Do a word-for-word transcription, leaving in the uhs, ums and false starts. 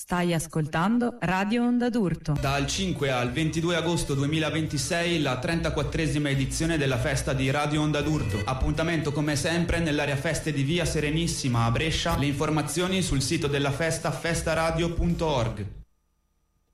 Stai ascoltando Radio Onda d'Urto. Dal cinque al ventidue agosto duemilaventisei la trentaquattresima edizione della festa di Radio Onda d'Urto. Appuntamento come sempre nell'area feste di Via Serenissima a Brescia. Le informazioni sul sito della festa festaradio punto org.